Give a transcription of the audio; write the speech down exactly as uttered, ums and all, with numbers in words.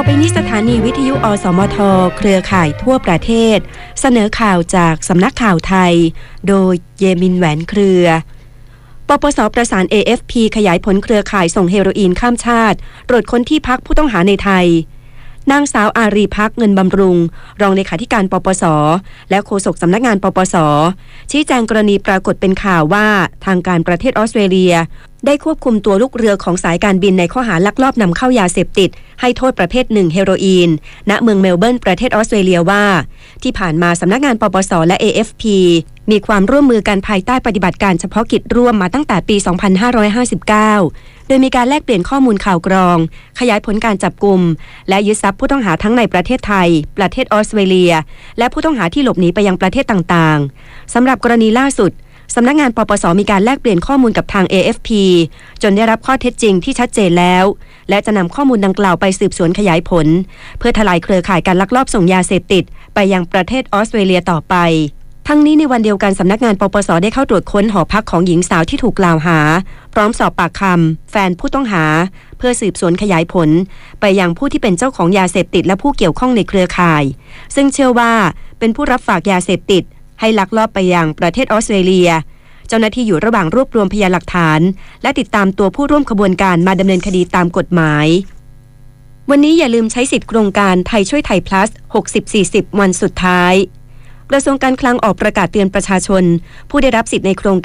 อไปนี้สถานีวิทยุอสมทเครือข่ายทั่วประเทศเสนอข่าวจากสำนักข่าวไทยโดยเยมินแหวนเครือปปส.ประสาน เอ เอฟ พี ขยายผลเครือข่ายส่งเฮโรอีนข้ามชาติตรวจค้นที่พักผู้ต้องหาในไทยนางสาวอารีภักดิ์เงินบำรุงรองเลขาธิการปปส.และโฆษกสำนักงานปปส.ชี้แจงกรณีปรากฏเป็นข่าวว่าทางการประเทศออสเตรเลียได้ควบคุมตัวลูกเรือของสายการบินในข้อหาลักลอบนำเข้ายาเสพติดให้โทษประเภทหนึ่งเฮโรอีนณเมืองเมลเบิร์นประเทศออสเตรเลียว่าที่ผ่านมาสำนักงานปปส.และ เอ เอฟ พี มีความร่วมมือกันภายใต้ปฏิบัติการเฉพาะกิจร่วมมาตั้งแต่ปี สองพันห้าร้อยห้าสิบเก้า โดยมีการแลกเปลี่ยนข้อมูลข่าวกรองขยายผลการจับกุมและยึดทรัพย์ผู้ต้องหาทั้งในประเทศไทยประเทศออสเตรเลียและผู้ต้องหาที่หลบหนีไปยังประเทศต่างๆสำหรับกรณีล่าสุดสำนักงานปปส.มีการแลกเปลี่ยนข้อมูลกับทาง เอ เอฟ พี จนได้รับข้อเท็จจริงที่ชัดเจนแล้วและจะนำข้อมูลดังกล่าวไปสืบสวนขยายผลเพื่อทลายเครือข่ายการลักลอบส่งยาเสพติดไปยังประเทศออสเตรเลียต่อไปทั้งนี้ในวันเดียวกันสำนักงานปปส.ได้เข้าตรวจค้นหอพักของหญิงสาวที่ถูกกล่าวหาพร้อมสอบปากคำแฟนผู้ต้องหาเพื่อสืบสวนขยายผลไปยังผู้ที่เป็นเจ้าของยาเสพติดและผู้เกี่ยวข้องในเครือข่ายซึ่งเชื่อว่าเป็นผู้รับฝากยาเสพติดให้ลักลอบไปยังประเทศออสเตรเลียเจ้าหน้าที่อยู่ระหว่างรวบรวมพยานหลักฐานและติดตามตัวผู้ร่วมขบวนการมาดำเนินคดีตามกฎหมายวันนี้อย่าลืมใช้สิทธิ์โครงการไทยช่วยไทย plus หกสิบ สี่สิบ วันสุดท้ายกระทรวงการคลังออกประกาศเตือนประชาชนผู้ได้รับสิทธิ์ในโครง